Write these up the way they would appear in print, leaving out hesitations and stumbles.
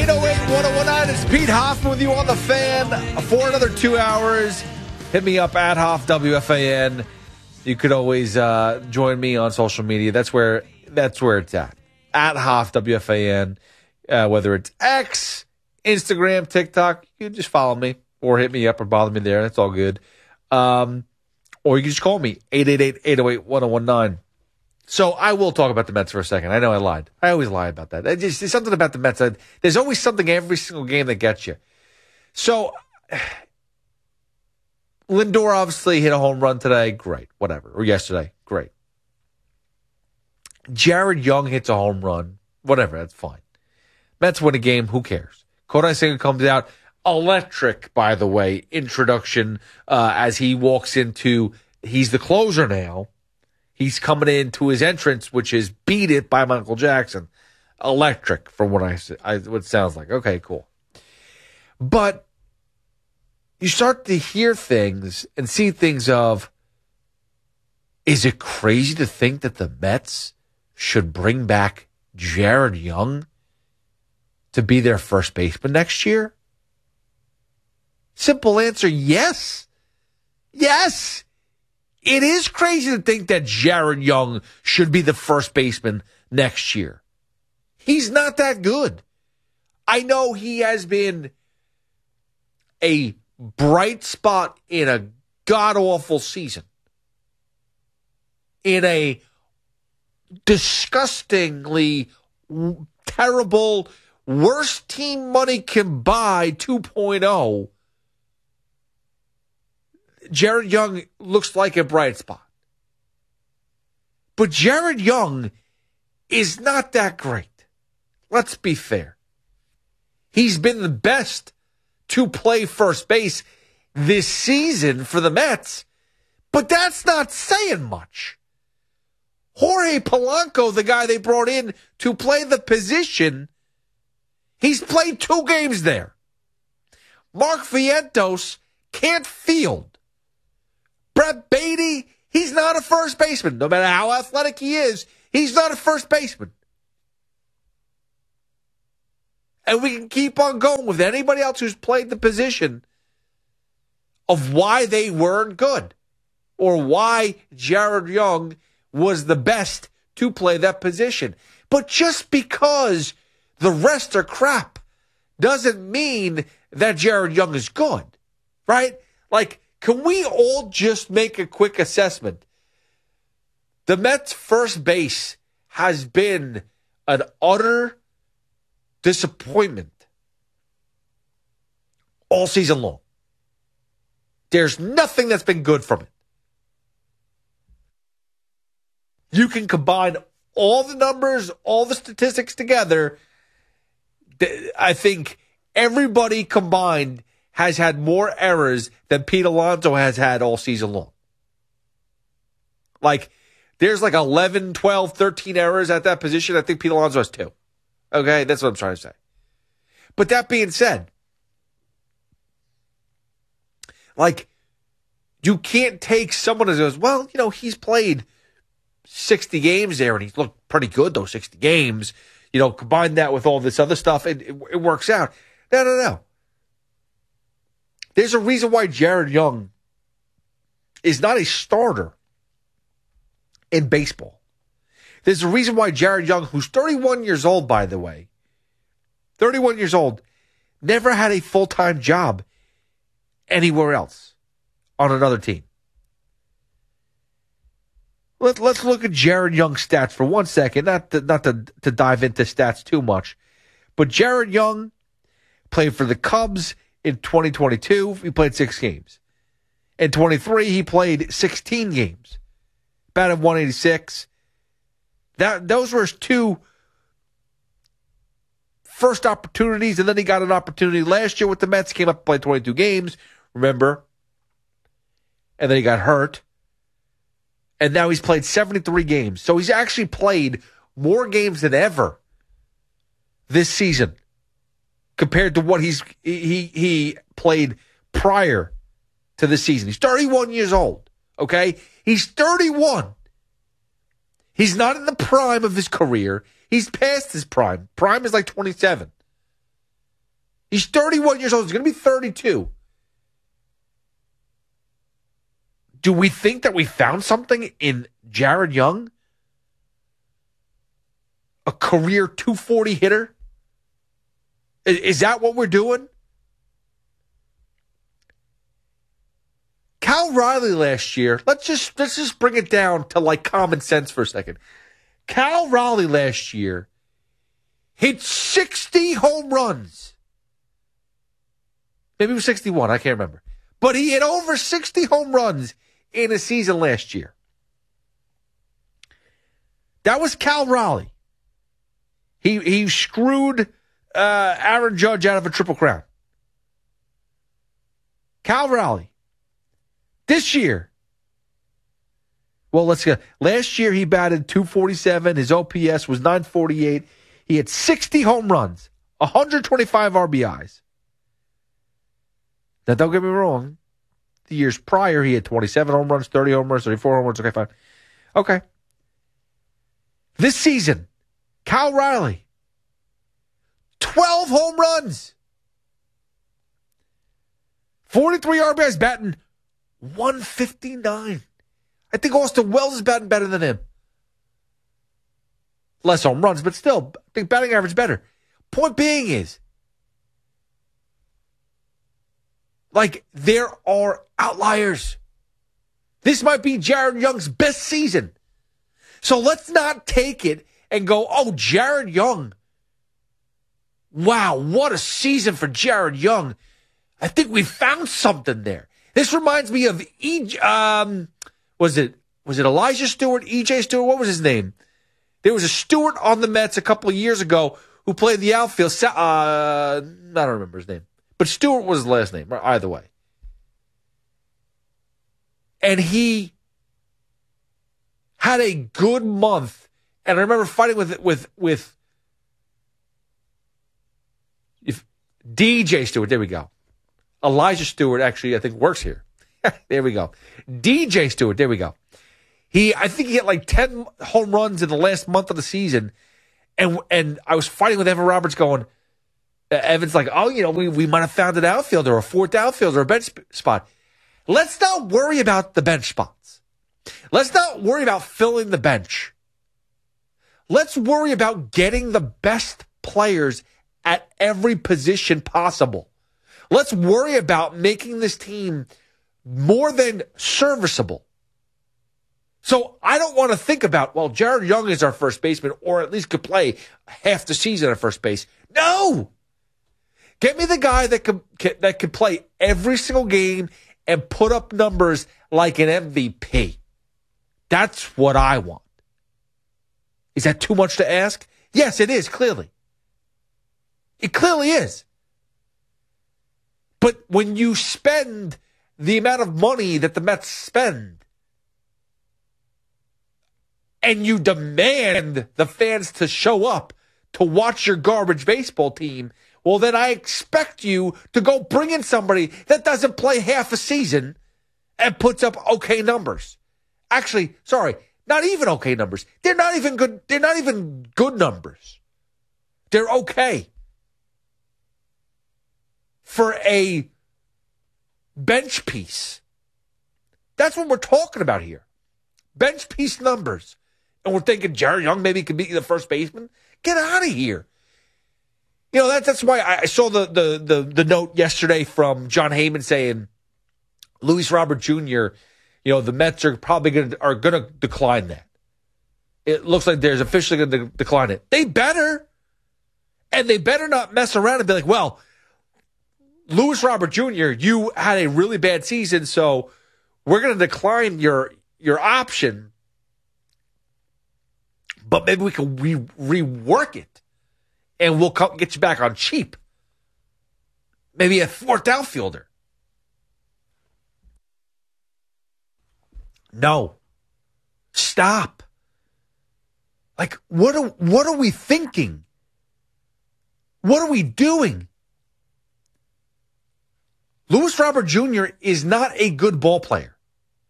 888-808-1019. It's Pete Hoffman with you on The Fan for another 2 hours. Hit me up at Hoff WFAN. You could always join me on social media. That's where it's at Hoff WFAN. Whether it's X, Instagram, TikTok, you can just follow me or hit me up or bother me there. That's all good. Or you can just call me, 888-808-1019. So I will talk about the Mets for a second. I know I lied. I always lie about that. There's something about the Mets. There's always something every single game that gets you. So Lindor obviously hit a home run today. Great. Whatever. Or yesterday. Great. Jared Young hits a home run. Whatever. That's fine. Mets win a game. Who cares? Kodai Senga comes out. Electric, by the way, introduction as he walks into, he's the closer now. He's coming into his entrance, which is Beat It by Michael Jackson. Electric, from what what it sounds like. Okay, cool. But you start to hear things and see things of, is it crazy to think that the Mets should bring back Jared Young to be their first baseman next year? Simple answer, yes. Yes. It is crazy to think that Jared Young should be the first baseman next year. He's not that good. I know he has been a bright spot in a god-awful season. In a disgustingly terrible, worst team money can buy 2.0. Jared Young looks like a bright spot. But Jared Young is not that great. Let's be fair. He's been the best to play first base this season for the Mets, but that's not saying much. Jorge Polanco, the guy they brought in to play the position, he's played 2 games there. Mark Vientos can't field. Brett Beatty, he's not a first baseman. No matter how athletic he is, he's not a first baseman. And we can keep on going with anybody else who's played the position of why they weren't good or why Jared Young was the best to play that position. But just because the rest are crap doesn't mean that Jared Young is good, right? Like, can we all just make a quick assessment? The Mets' first base has been an utter disappointment all season long. There's nothing that's been good from it. You can combine all the numbers, all the statistics together. I think everybody combined has had more errors than Pete Alonso has had all season long. Like, there's like 11, 12, 13 errors at that position. I think Pete Alonso has 2. Okay, that's what I'm trying to say. But that being said, like, you can't take someone who goes, well, you know, he's played 60 games there and he's looked pretty good those 60 games. You know, combine that with all this other stuff, and it works out. No. There's a reason why Jared Young is not a starter in baseball. There's a reason why Jared Young, who's 31 years old, by the way, 31 years old, never had a full-time job anywhere else on another team. Let's look at Jared Young's stats for 1 second, not to dive into stats too much. But Jared Young played for the Cubs in 2022. He played 6 games. In 23, he played 16 games. Batted 186. Those were his 2 first opportunities, and then he got an opportunity last year with the Mets. Came up and played 22 games, remember? And then he got hurt. And now he's played 73 games. So he's actually played more games than ever this season compared to what he played prior to the season. He's 31 years old, okay? He's 31. He's not in the prime of his career. He's past his prime. Prime is like 27. He's 31 years old. He's going to be 32. Do we think that we found something in Jared Young? A career 240 hitter? Is that what we're doing? Cal Riley last year, let's just bring it down to like common sense for a second. Cal Riley last year hit 60 home runs. Maybe it was 61, I can't remember. But he hit over 60 home runs in a season last year. That was Cal Riley. He screwed Aaron Judge out of a Triple Crown. Cal Riley. This year, well, let's go. Last year he batted .247. His OPS was .948. He had 60 home runs, 125 RBIs. Now, don't get me wrong. The years prior, he had 27 home runs, 30 home runs, 34 home runs. Okay, fine. Okay. This season, Cal Riley, 12 home runs, 43 RBIs, batting .159. I think Austin Wells is batting better than him. Less home runs, but still, I think batting average better. Point being is, like, there are outliers. This might be Jared Young's best season. So let's not take it and go, oh, Jared Young. Wow, what a season for Jared Young. I think we found something there. This reminds me of was it Elijah Stewart, EJ Stewart? What was his name? There was a Stewart on the Mets a couple of years ago who played the outfield. I don't remember his name. But Stewart was his last name, either way. And he had a good month. And I remember fighting with DJ Stewart. There we go. Elijah Stewart actually, I think, works here. There we go. DJ Stewart. There we go. I think he hit like 10 home runs in the last month of the season. And I was fighting with Evan Roberts going, Evan's like, oh, we might have found an outfielder, a fourth outfielder, a bench spot. Let's not worry about the bench spots. Let's not worry about filling the bench. Let's worry about getting the best players at every position possible. Let's worry about making this team more than serviceable. So I don't want to think about, well, Jared Young is our first baseman, or at least could play half the season at first base. No! Get me the guy that could play every single game and put up numbers like an MVP. That's what I want. Is that too much to ask? Yes, it is, clearly. It clearly is. But when you spend the amount of money that the Mets spend, and you demand the fans to show up to watch your garbage baseball team, well, then I expect you to go bring in somebody that doesn't play half a season and puts up okay numbers. Actually, sorry, not even okay numbers. They're not even good. They're not even good numbers. They're okay. For a bench piece. That's what we're talking about here. Bench piece numbers. And we're thinking Jared Young maybe could be the first baseman. Get out of here. That's why I saw the note yesterday from John Heyman saying Luis Robert Jr., the Mets are probably going to decline that. It looks like they're officially going to decline it. They better. And they better not mess around and be like, well, Luis Robert Jr., you had a really bad season, so we're going to decline your option, but maybe we can rework it, and we'll get you back on cheap. Maybe a fourth outfielder. No. Stop. Like, what are we thinking? What are we doing? Luis Robert Jr. is not a good ball player.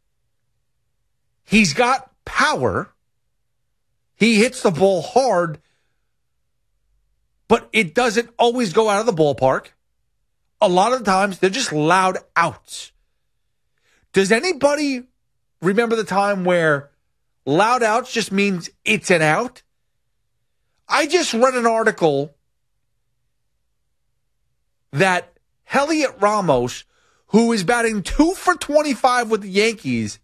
He's got power. He hits the ball hard, but it doesn't always go out of the ballpark. a lot of the times they're just loud outs. Does anybody remember the time where loud outs just means it's an out? I just read an article that Heliot Ramos, who is batting 2 for 25 with the Yankees,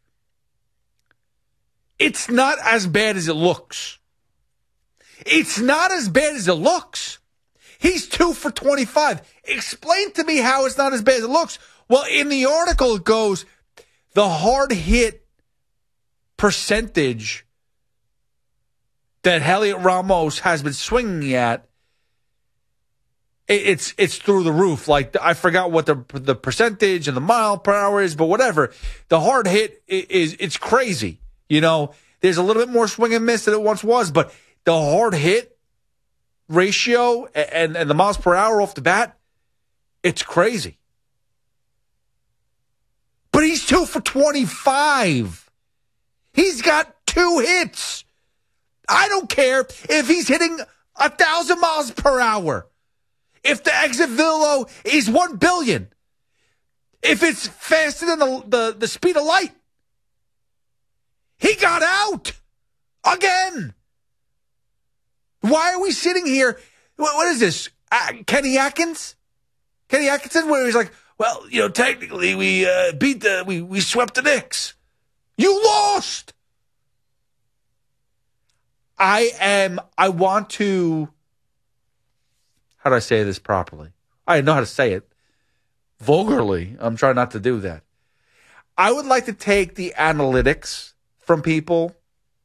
it's not as bad as it looks. It's not as bad as it looks. He's 2 for 25. Explain to me how it's not as bad as it looks. Well, in the article, it goes, the hard hit percentage that Heliot Ramos has been swinging at, it's through the roof. Like, I forgot what the percentage and the mile per hour is, but whatever. The hard hit it's crazy. You know, there's a little bit more swing and miss than it once was, but the hard hit ratio and the miles per hour off the bat, it's crazy. But he's 2 for 25. He's got 2 hits. I don't care if he's hitting 1,000 miles per hour. If the exit velo is 1 billion. If it's faster than the speed of light. He got out. Again. Why are we sitting here? What is this? Kenny Atkins? Kenny Atkinson, where he's like, well, you know, technically we we swept the Knicks. You lost. I want to, how do I say this properly? I know how to say it. Vulgarly. I'm trying not to do that. I would like to take the analytics from people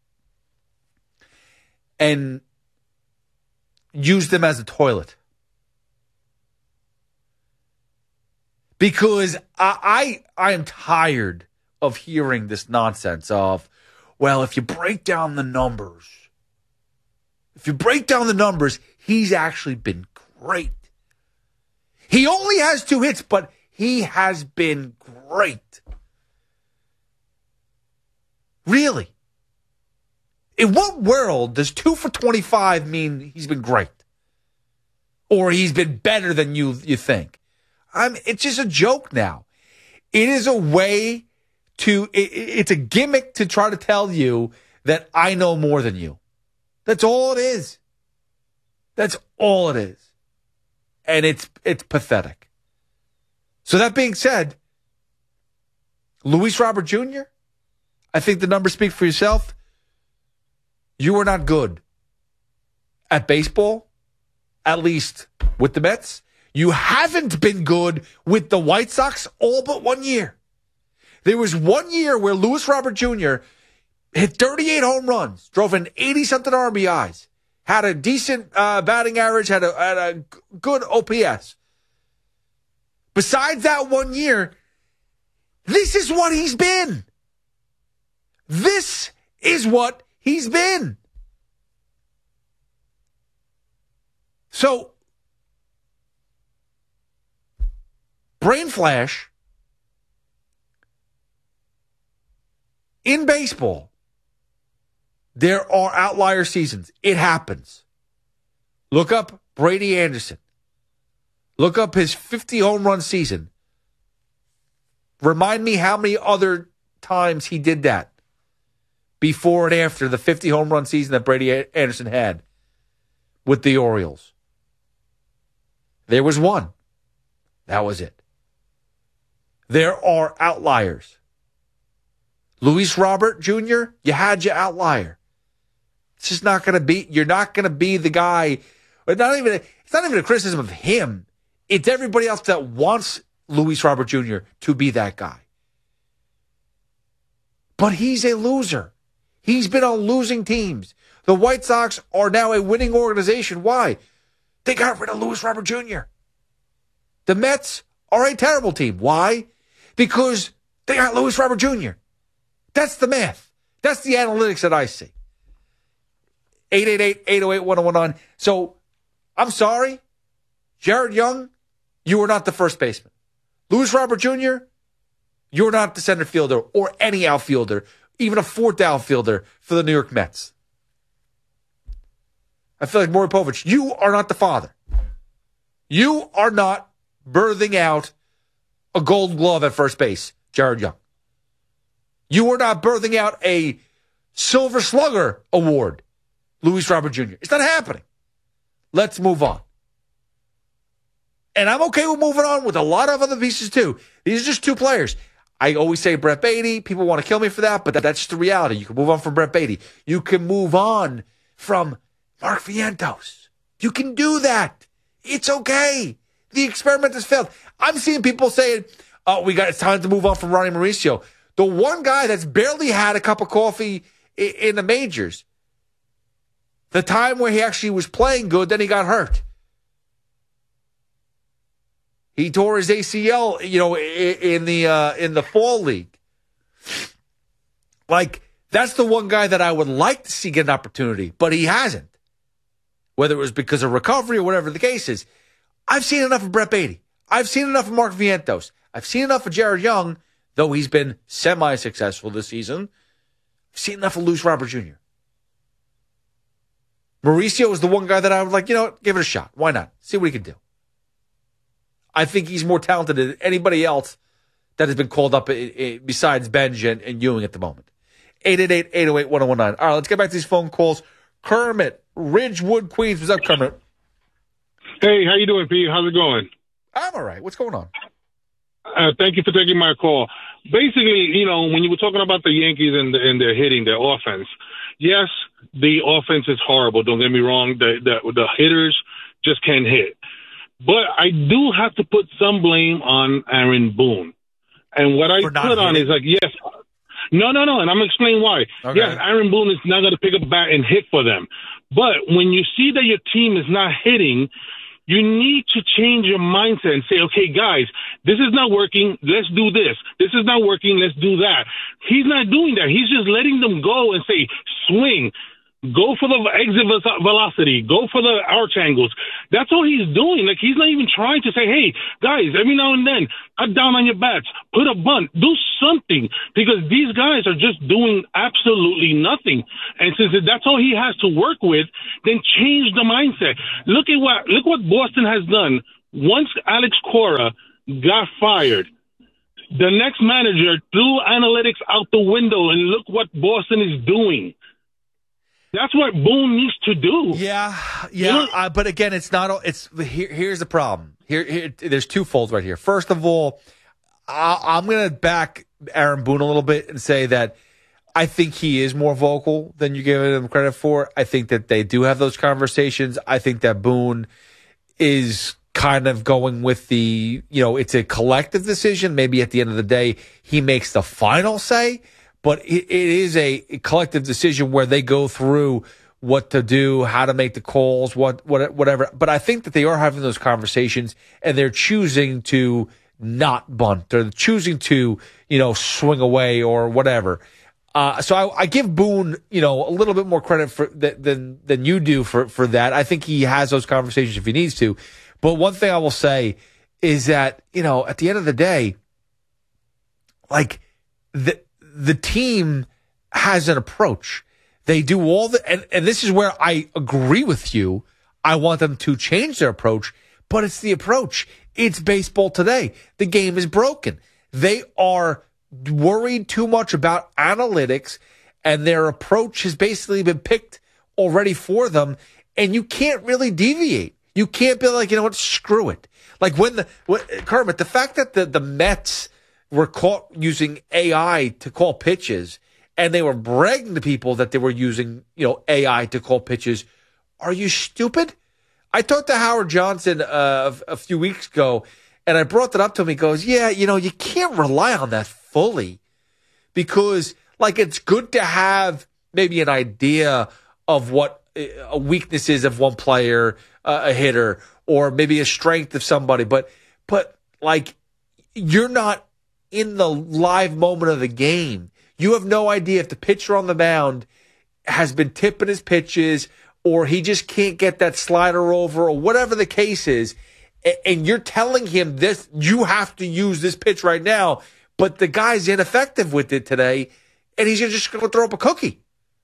and use them as a toilet. Because I am tired of hearing this nonsense of, well, if you break down the numbers, he's actually been great. He only has 2 hits, but he has been great. Really? In what world does 2 for 25 mean he's been great? Or he's been better than you think? It's just a joke now. It is a way to, it's a gimmick to try to tell you that I know more than you. That's all it is. That's all it is. And it's pathetic. So that being said, Luis Robert Jr., I think the numbers speak for yourself. You are not good at baseball, at least with the Mets. You haven't been good with the White Sox all but 1 year. There was 1 year where Luis Robert Jr. hit 38 home runs, drove in 80-something RBIs, had a decent batting average, had a good OPS. Besides that 1 year, this is what he's been. This is what he's been. So, brain flash, in baseball, there are outlier seasons. It happens. Look up Brady Anderson. Look up his 50 home run season. Remind me how many other times he did that before and after the 50 home run season that Brady Anderson had with the Orioles. There was one. That was it. There are outliers. Luis Robert Jr., you had your outlier. It's just not going to be, you're not going to be the guy. It's not even a criticism of him. It's everybody else that wants Luis Robert Jr. to be that guy. But he's a loser. He's been on losing teams. The White Sox are now a winning organization. Why? They got rid of Luis Robert Jr. The Mets are a terrible team. Why? Because they got Luis Robert Jr. That's the math. That's the analytics that I see. 888-808-1019. So, I'm sorry. Jared Young, you are not the first baseman. Luis Robert Jr., you're not the center fielder or any outfielder, even a fourth outfielder for the New York Mets. I feel like Maury Povich, you are not the father. You are not birthing out a Gold Glove at first base, Jared Young. You are not birthing out a Silver Slugger award, Luis Robert Jr. It's not happening. Let's move on. And I'm okay with moving on with a lot of other pieces too. These are just two players. I always say Brett Beatty. People want to kill me for that, but that's just the reality. You can move on from Brett Beatty. You can move on from Mark Vientos. You can do that. It's okay. The experiment has failed. I'm seeing people saying, "Oh, it's time to move on from Ronnie Mauricio." The one guy that's barely had a cup of coffee in the majors. The time where he actually was playing good, then he got hurt. He tore his ACL, in the fall league. Like, that's the one guy that I would like to see get an opportunity, but he hasn't. Whether it was because of recovery or whatever the case is. I've seen enough of Brett Beatty. I've seen enough of Mark Vientos. I've seen enough of Jared Young, though he's been semi-successful this season. I've seen enough of Luis Robert Jr. Mauricio is the one guy that I would like, give it a shot. Why not? See what he can do. I think he's more talented than anybody else that has been called up besides Benj and Ewing at the moment. 888-808-1019. All right, let's get back to these phone calls. Kermit, Ridgewood, Queens. What's up, Kermit? Hey, how you doing, Pete? How's it going? I'm all right. What's going on? Thank you for taking my call. Basically, when you were talking about the Yankees and their hitting, their offense, yes, the offense is horrible. Don't get me wrong. The hitters just can't hit. But I do have to put some blame on Aaron Boone. And what I put on is like, yes, no, and I'm going to explain why. Okay. Yes, Aaron Boone is not going to pick up a bat and hit for them. But when you see that your team is not hitting, you need to change your mindset and say, okay, guys, this is not working. Let's do this. This is not working. Let's do that. He's not doing that. He's just letting them go and say, swing. Go for the exit velocity. Go for the arch angles. That's all he's doing. Like, he's not even trying to say, hey, guys, every now and then, cut down on your bats. Put a bunt. Do something. Because these guys are just doing absolutely nothing. And since that's all he has to work with, then change the mindset. Look what Boston has done. Once Alex Cora got fired, the next manager threw analytics out the window, and look what Boston is doing. That's what Boone needs to do. Yeah. But again, it's not. Here's the problem. Here, there's two folds right here. First of all, I'm going to back Aaron Boone a little bit and say that I think he is more vocal than you give him credit for. I think that they do have those conversations. I think that Boone is kind of going with the, it's a collective decision. Maybe at the end of the day, he makes the final say. But it is a collective decision where they go through what to do, how to make the calls, whatever. But I think that they are having those conversations, and they're choosing to not bunt, or choosing to, swing away or whatever. So I give Boone, a little bit more credit for than you do for that. I think he has those conversations if he needs to. But one thing I will say is that, at the end of the day, like the team has an approach. They do all and this is where I agree with you. I want them to change their approach, but it's the approach. It's baseball today. The game is broken. They are worried too much about analytics, and their approach has basically been picked already for them, and you can't really deviate. You can't be like, screw it. Like Kermit, the fact that the Mets were caught using AI to call pitches, and they were bragging to people that they were using, AI to call pitches. Are you stupid? I talked to Howard Johnson a few weeks ago, and I brought that up to him. He goes, yeah, you can't rely on that fully, because, it's good to have maybe an idea of what a weakness is of one player, a hitter, or maybe a strength of somebody. But you're not in the live moment of the game. You have no idea if the pitcher on the mound has been tipping his pitches, or he just can't get that slider over, or whatever the case is. And you're telling him this, you have to use this pitch right now, but the guy's ineffective with it today, and he's just going to throw up a cookie.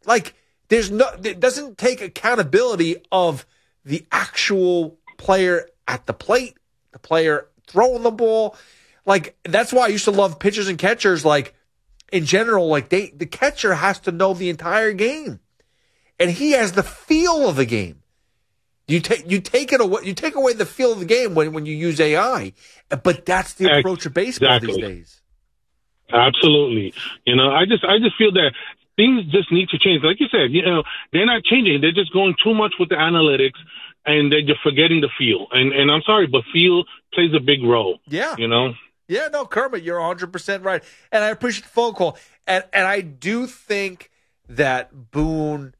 It doesn't take accountability of the actual player at the plate, the player throwing the ball. Like, that's why I used to love pitchers and catchers. Like, in general, like the catcher has to know the entire game, and he has the feel of the game. You take away the feel of the game when you use AI, but that's the approach of baseball these days. Absolutely. I just feel that things just need to change. Like you said, they're not changing. They're just going too much with the analytics, and they're just forgetting the feel. And I'm sorry, but feel plays a big role. Yeah. Yeah, no, Kermit, you're 100% right. And I appreciate the phone call. And I do think that Boone,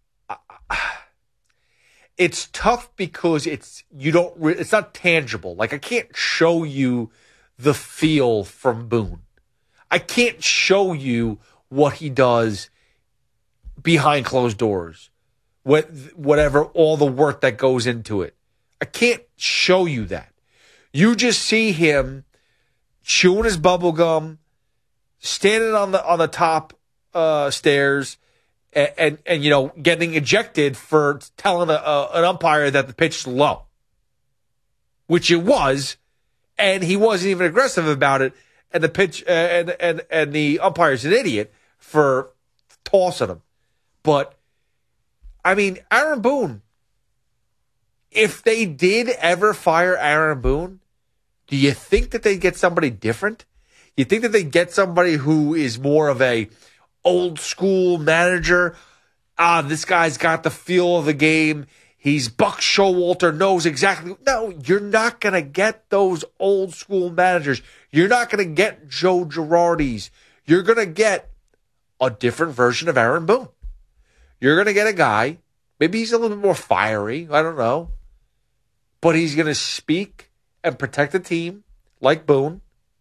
it's tough because it's not tangible. Like, I can't show you the feel from Boone. I can't show you what he does behind closed doors, whatever, all the work that goes into it. I can't show you that. You just see him chewing his bubble gum, standing on the top stairs, and getting ejected for telling an umpire that the pitch is low, which it was, and he wasn't even aggressive about it. And the pitch and the umpire's an idiot for tossing him. But I mean, Aaron Boone, if they did ever fire Aaron Boone, do you think that they'd get somebody different? You think that they'd get somebody who is more of a old school manager? This guy's got the feel of the game. He's Buck Showalter, knows exactly. No, you're not going to get those old school managers. You're not going to get Joe Girardi's. You're going to get a different version of Aaron Boone. You're going to get a guy, maybe he's a little bit more fiery, I don't know, but he's going to speak and protect the team like Boone.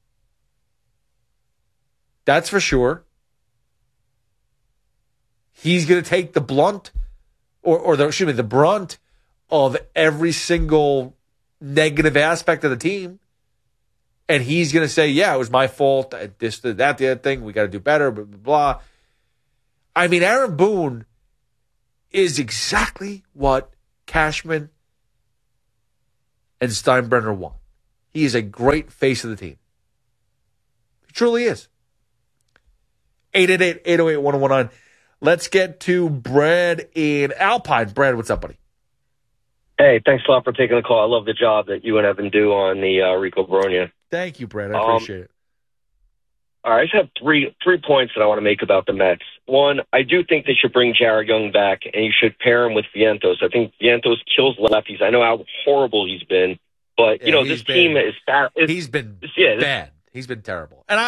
That's for sure. He's going to take the brunt of every single negative aspect of the team. And he's going to say, yeah, it was my fault. This, that, the other thing. We got to do better, blah, blah, blah. I mean, Aaron Boone is exactly what Cashman and Steinbrenner want. He is a great face of the team. He truly is. 888-808-1019. Let's get to Brad in Alpine. Brad, what's up, buddy? Hey, thanks a lot for taking the call. I love the job that you and Evan do on the Rico Bronya. Thank you, Brad. I appreciate it. All right, I just have three points that I want to make about the Mets. One, I do think they should bring Jared Young back, and you should pair him with Vientos. I think Vientos kills lefties. I know how horrible he's been, but this team is bad. He's been bad. He's been terrible, and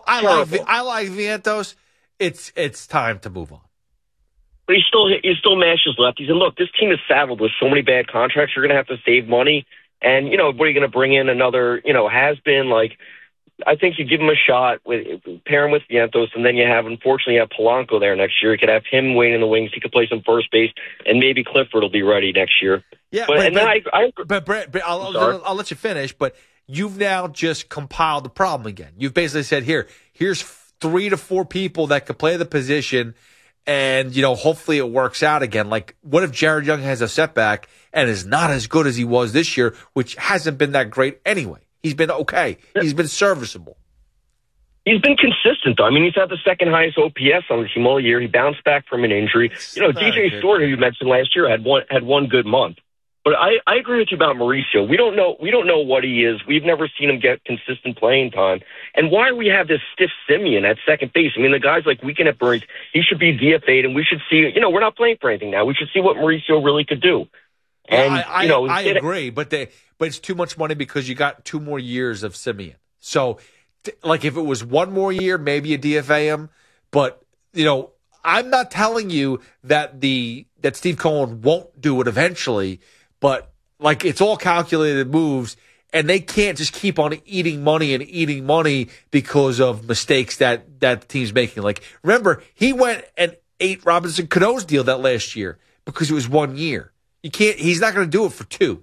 I like Vientos. It's time to move on. But he still mashes lefties. And look, this team is saddled with so many bad contracts. You're going to have to save money. And, what are you going to bring in another, has-been? Like, I think you give him a shot, pair him with Vientos, and then unfortunately, you have Polanco there next year. You could have him waiting in the wings. He could play some first base, and maybe Clifford will be ready next year. Yeah, but Brett, I'll let you finish, but you've now just compiled the problem again. You've basically said, here's 3 to 4 people that could play the position, and, hopefully it works out again. Like, what if Jared Young has a setback and is not as good as he was this year, which hasn't been that great anyway? He's been okay. He's been serviceable. He's been consistent, though. I mean, he's had the second highest OPS on the team all year. He bounced back from an injury. DJ Stewart, who you mentioned last year, had one good month. But I agree with you about Mauricio. We don't know what he is. We've never seen him get consistent playing time. And why do we have this stiff Simeon at second base? I mean, the guy's like weekend at Burns. He should be DFA'd, and we should see. We're not playing for anything now. We should see what Mauricio really could do. And I agree, but it's too much money because you got 2 more years of Simeon. So, like, if it was 1 more year, maybe you DFA him. But I'm not telling you that Steve Cohen won't do it eventually. But, like, it's all calculated moves, and they can't just keep on eating money because of mistakes that the team's making. Like, remember, he went and ate Robinson Cano's deal that last year because it was 1 year. He's not going to do it for 2,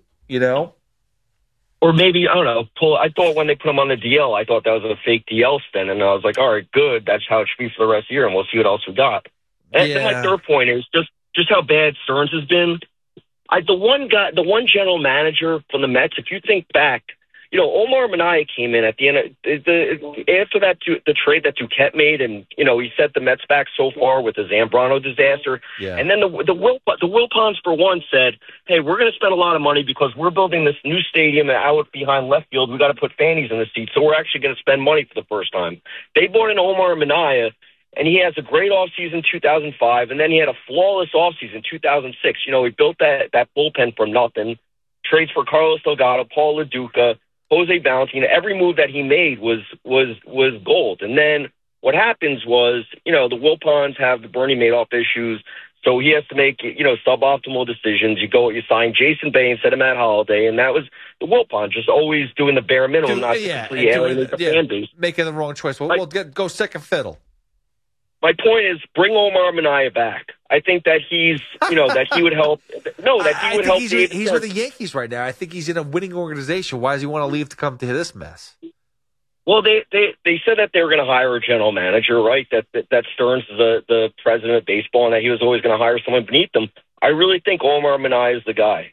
Or maybe, I don't know, I thought when they put him on the DL, I thought that was a fake DL stint, and I was like, all right, good, that's how it should be for the rest of the year, and we'll see what else we got. And my third point is just how bad Stearns has been. The one general manager from the Mets, if you think back, Omar Minaya came in at the end after the trade that Duquette made, and he set the Mets back so far with the Zambrano disaster. Yeah. And then the Wilpons for one said, "Hey, we're going to spend a lot of money because we're building this new stadium out behind left field. We got to put fannies in the seats, so we're actually going to spend money for the first time." They brought in Omar Minaya, and he has a great offseason 2005, and then he had a flawless offseason 2006. He built that bullpen from nothing. Trades for Carlos Delgado, Paul LaDuca, Jose Valentin. Every move that he made was gold. And then what happens was, the Wilpons have the Bernie Madoff issues, so he has to make, suboptimal decisions. You sign Jason Bay instead of Matt Holliday, and that was the Wilpons, just always doing the bare minimum, not typically alienate the fan base. Making the wrong choice. We'll go second fiddle. My point is, bring Omar Minaya back. I think that he's, that he would help. No, that he would help. He's with the Yankees right now. I think he's in a winning organization. Why does he want to leave to come to this mess? Well, they said that they were going to hire a general manager, right? That Stearns is the president of baseball, and that he was always going to hire someone beneath them. I really think Omar Minaya is the guy.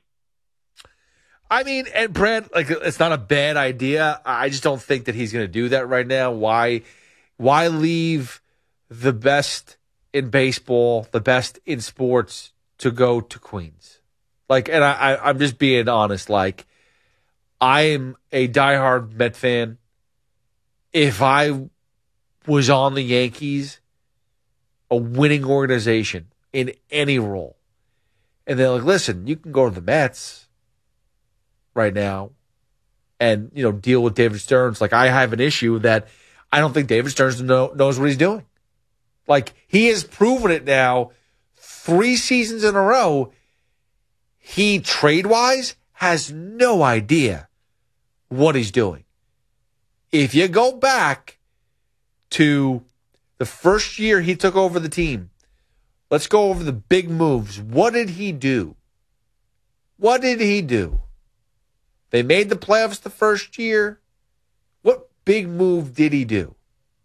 I mean, and Brad, it's not a bad idea. I just don't think that he's going to do that right now. Why leave the best in baseball, the best in sports, to go to Queens? And I'm just being honest. I am a diehard Met fan. If I was on the Yankees, a winning organization in any role, and they're like, listen, you can go to the Mets right now and, deal with David Stearns. I have an issue that I don't think David Stearns knows what he's doing. He has proven it now 3 seasons in a row. He, trade-wise, has no idea what he's doing. If you go back to the first year he took over the team, let's go over the big moves. What did he do? They made the playoffs the first year. What big move did he do?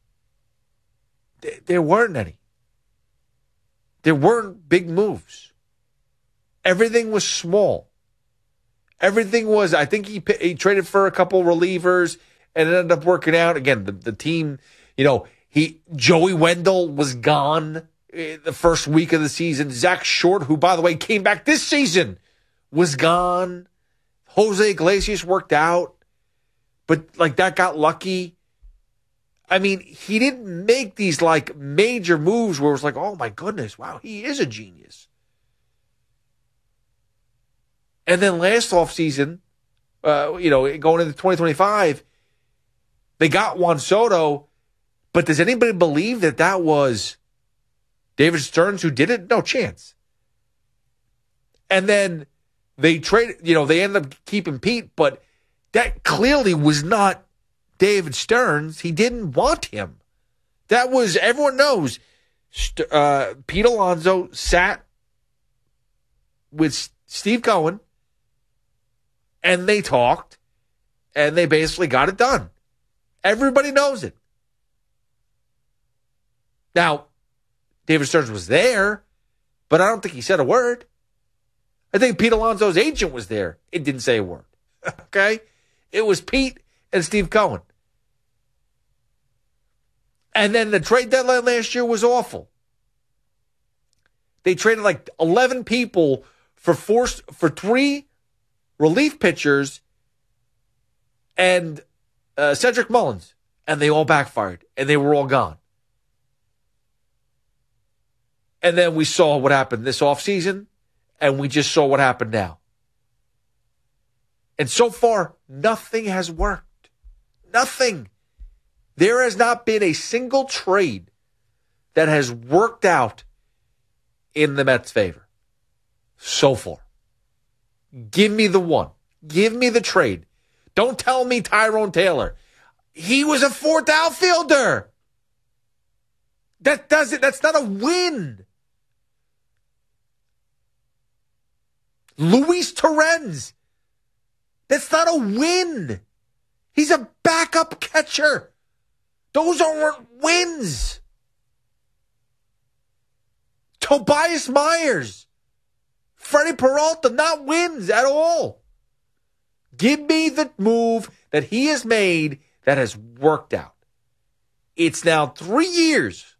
There weren't any. There weren't big moves. Everything was small. Everything was, I think he traded for a couple relievers and it ended up working out. Again, the team, Joey Wendell was gone the first week of the season. Zach Short, who, by the way, came back this season, was gone. Jose Iglesias worked out. But, that got lucky. I mean, he didn't make these major moves where it was oh my goodness, wow, he is a genius. And then last offseason, going into 2025, they got Juan Soto, but does anybody believe that was David Stearns who did it? No chance. And then they they ended up keeping Pete, but that clearly was not David Stearns. He didn't want him. That was, everyone knows, Pete Alonso sat with Steve Cohen and they talked and they basically got it done. Everybody knows it. Now, David Stearns was there, but I don't think he said a word. I think Pete Alonso's agent was there. It didn't say a word. Okay? It was Pete and Steve Cohen. And then the trade deadline last year was awful. They traded 11 people for 3 relief pitchers and Cedric Mullins, and they all backfired, and they were all gone. And then we saw what happened this offseason, and we just saw what happened now. And so far, nothing has worked. Nothing. There has not been a single trade that has worked out in the Mets' favor so far. Give me the one. Give me the trade. Don't tell me Tyrone Taylor. He was a 4th outfielder. That's not a win. Luis Torrens. That's not a win. He's a backup catcher. Those aren't wins. Tobias Myers. Freddie Peralta, not wins at all. Give me the move that he has made that has worked out. It's now 3 years.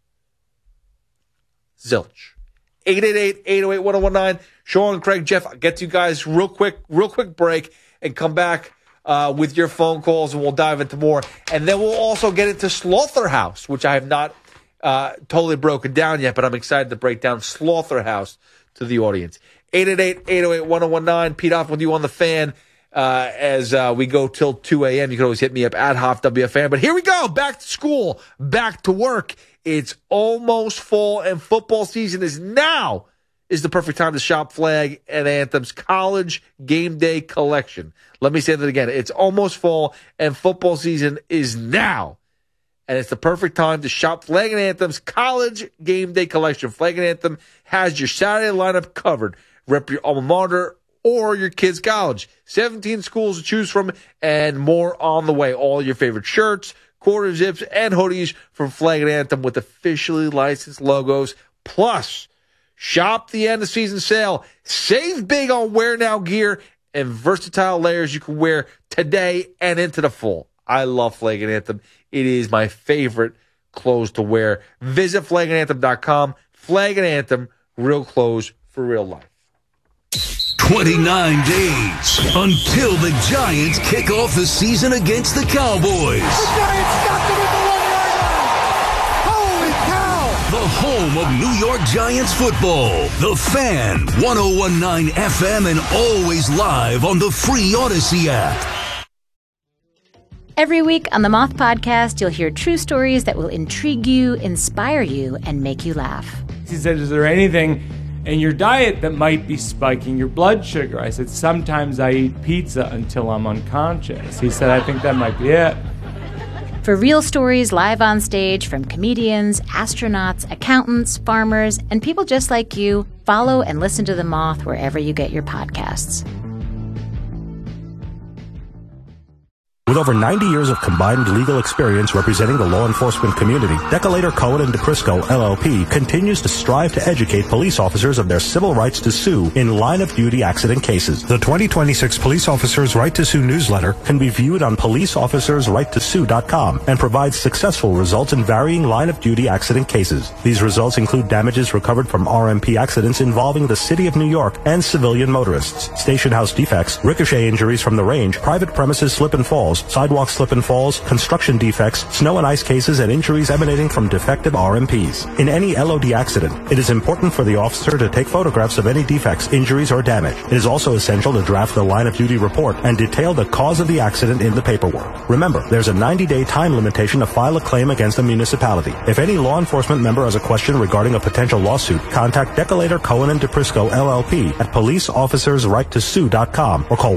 Zilch. 888-808-1019. Sean, Craig, Jeff, I'll get to you guys real quick break and come back with your phone calls, and we'll dive into more. And then we'll also get into Slaughterhouse, which I have not totally broken down yet, but I'm excited to break down Slaughterhouse to the audience. 888-808-1019. Pete Hoff with you on the Fan as we go till 2 a.m. You can always hit me up at HoffWFan. But here we go. Back to school. Back to work. It's almost fall, and football season is now. Is the perfect time to shop Flag and Anthem's College Game Day Collection. Let me say that again. It's almost fall, and football season is now. And it's the perfect time to shop Flag and Anthem's College Game Day Collection. Flag and Anthem has your Saturday lineup covered. Rep your alma mater or your kid's college. 17 schools to choose from and more on the way. All your favorite shirts, quarter zips, and hoodies from Flag and Anthem with officially licensed logos. Plus, shop the end of season sale. Save big on wear now gear and versatile layers you can wear today and into the fall. I love Flag and Anthem. It is my favorite clothes to wear. Visit flagandanthem.com. Flag and Anthem, real clothes for real life. 29 days until the Giants kick off the season against the Cowboys. The Giants got them at the 1-yard line. Holy cow! The home of New York Giants football. The Fan, 101.9 FM, and always live on the free Odyssey app. Every week on the Moth Podcast, you'll hear true stories that will intrigue you, inspire you, and make you laugh. He said, is there anything in your diet that might be spiking your blood sugar? I said, sometimes I eat pizza until I'm unconscious. He said, I think that might be it. For real stories live on stage from comedians, astronauts, accountants, farmers, and people just like you, follow and listen to The Moth wherever you get your podcasts. With over 90 years of combined legal experience representing the law enforcement community, Decolator Cohen & DePrisco, LLP, continues to strive to educate police officers of their civil rights to sue in line-of-duty accident cases. The 2026 Police Officers' Right to Sue newsletter can be viewed on policeofficersrighttosue.com and provides successful results in varying line-of-duty accident cases. These results include damages recovered from RMP accidents involving the City of New York and civilian motorists, station house defects, ricochet injuries from the range, private premises slip and falls, sidewalk slip and falls, construction defects, snow and ice cases, and injuries emanating from defective RMPs. In any LOD accident, it is important for the officer to take photographs of any defects, injuries, or damage. It is also essential to draft the line-of-duty report and detail the cause of the accident in the paperwork. Remember, there's a 90-day time limitation to file a claim against a municipality. If any law enforcement member has a question regarding a potential lawsuit, contact Decolator Cohen & DePrisco, LLP at policeofficersrighttosue.com or call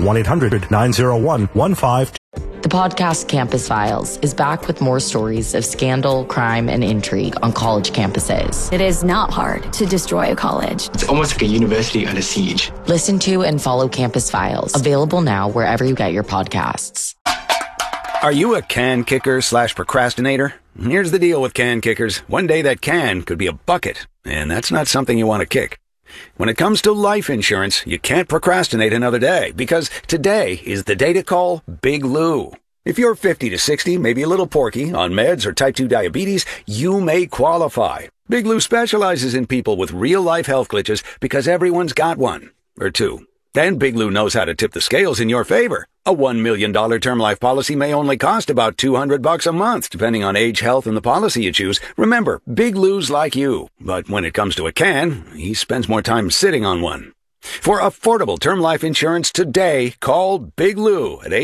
1-800-901-15. The podcast Campus Files is back with more stories of scandal, crime, and intrigue on college campuses. It is not hard to destroy a college. It's almost like a university under siege. Listen to and follow Campus Files, available now wherever you get your podcasts. Are you a can kicker / procrastinator? Here's the deal with can kickers. One day that can could be a bucket, and that's not something you want to kick. When it comes to life insurance, you can't procrastinate another day, because today is the day to call Big Lou. If you're 50 to 60, maybe a little porky, on meds or type 2 diabetes, you may qualify. Big Lou specializes in people with real-life health glitches because everyone's got one, or two. Then Big Lou knows how to tip the scales in your favor. A $1 million term life policy may only cost about $200 a month, depending on age, health, and the policy you choose. Remember, Big Lou's like you, but when it comes to a can, he spends more time sitting on one. For affordable term life insurance today, call Big Lou at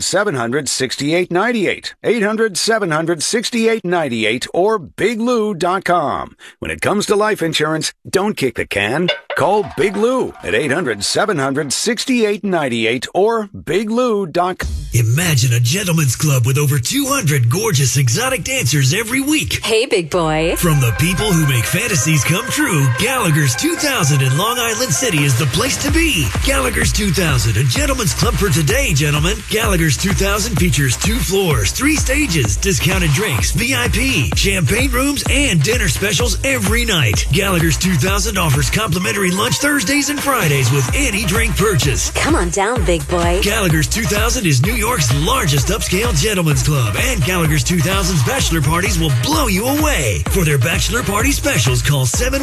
800-700-6898, 800-700-6898, or biglou.com. When it comes to life insurance, don't kick the can. Call Big Lou at 800-700-6898 or biglou.com. Imagine a gentleman's club with over 200 gorgeous exotic dancers every week. Hey, big boy. From the people who make fantasies come true, Gallagher's 2000 in Long Island City is the place to be. Gallagher's 2000, a gentleman's club for today, gentlemen. Gallagher's 2000 features 2 floors, 3 stages, discounted drinks, VIP, champagne rooms, and dinner specials every night. Gallagher's 2000 offers complimentary free lunch Thursdays and Fridays with any drink purchase. Come on down, big boy. Gallagher's 2000 is New York's largest upscale gentlemen's club, and Gallagher's 2000's bachelor parties will blow you away. For their bachelor party specials, call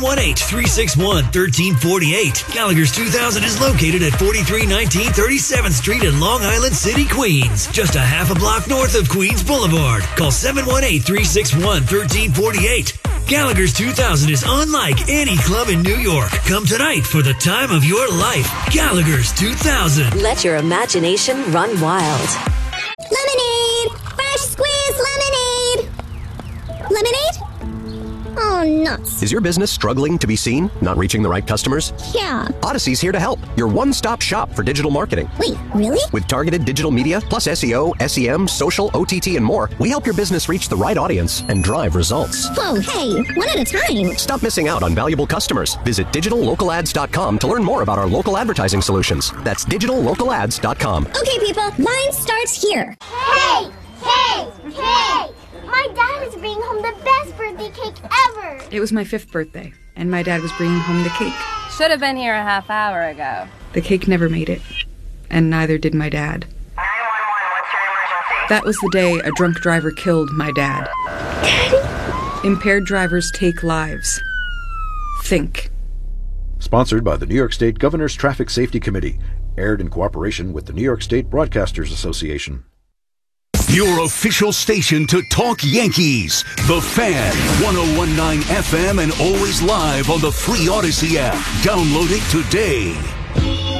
718-361-1348. Gallagher's 2000 is located at 4319 37th Street in Long Island City, Queens, just a half a block north of Queens Boulevard. Call 718-361-1348. Gallagher's 2000 is unlike any club in New York. Come tonight for the time of your life. Gallagher's 2000. Let your imagination run wild. Lemonade! Fresh squeezed lemonade! Lemonade? Oh, nuts. Is your business struggling to be seen? Not reaching the right customers? Yeah. Odyssey's here to help. Your one-stop shop for digital marketing. Wait, really? With targeted digital media, plus SEO, SEM, social, OTT, and more, we help your business reach the right audience and drive results. Whoa, hey, one at a time. Stop missing out on valuable customers. Visit digitallocalads.com to learn more about our local advertising solutions. That's digitallocalads.com. Okay, people, line starts here. Hey! Hey! Hey! My dad is bringing home the best birthday cake ever! It was my 5th birthday, and my dad was bringing home the cake. Should have been here a half hour ago. The cake never made it, and neither did my dad. 911, what's your emergency? That was the day a drunk driver killed my dad. Daddy? Impaired drivers take lives. Think. Sponsored by the New York State Governor's Traffic Safety Committee. Aired in cooperation with the New York State Broadcasters Association. Your official station to talk Yankees. The Fan, 101.9 FM and always live on the free Odyssey app. Download it today.